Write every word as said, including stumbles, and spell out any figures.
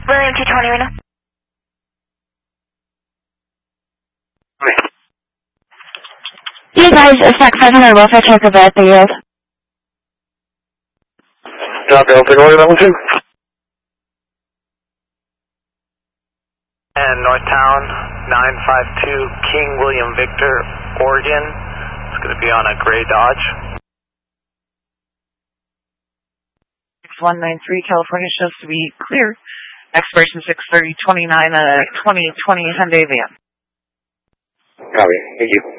William two twenty Reno. You guys, Stack five hundred welfare check about the yield. Copy, I'll take order that one too. And Northtown, nine five two King William Victor, Oregon. It's going to be on a gray Dodge. six one nine three California shows to be clear. Expiration six thirty twenty-nine, a twenty twenty Hyundai van. Copy, thank you.